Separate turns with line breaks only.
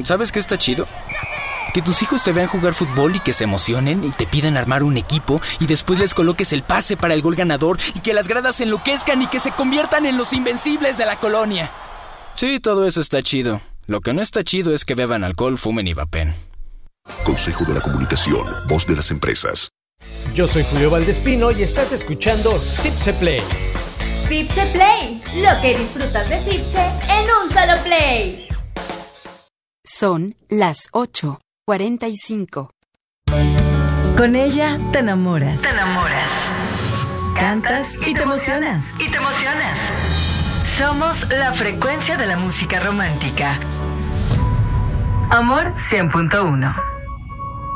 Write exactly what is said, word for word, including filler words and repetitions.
¿Sabes qué está chido? Que tus hijos te vean jugar fútbol y que se emocionen y te pidan armar un equipo y después les coloques el pase para el gol ganador y que las gradas se enloquezcan y que se conviertan en los invencibles de la colonia. Sí, todo eso está chido. Lo que no está chido es que beban alcohol, fumen y vapen.
Consejo de la Comunicación, voz de las empresas.
Yo soy Julio Valdespino y estás escuchando Zipse Play.
Zipse Play, lo que disfrutas de Zipse en un solo play.
Son las ocho cuarenta y cinco.
Con ella te enamoras.
Te enamoras.
Cantas y te emocionas.
Y te emocionas. Somos la frecuencia de la música romántica. Amor cien punto uno.